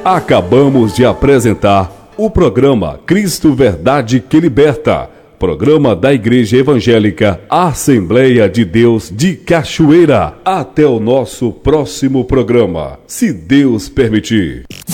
Acabamos de apresentar o programa Cristo Verdade que Liberta, programa da Igreja Evangélica Assembleia de Deus de Cachoeira. Até o nosso próximo programa, se Deus permitir.